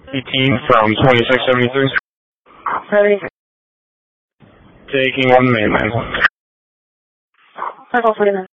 18 from 2673. Ready. Taking 1 mainland. Circle 49.